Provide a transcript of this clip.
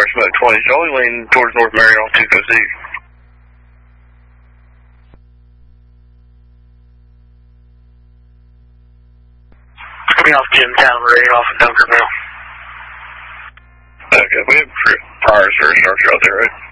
Smoke 20, Charlie, leaning towards North Marion on 256. Coming off Jim Cavalry, off of Dunker now. Okay, we have prior service structure out there, right?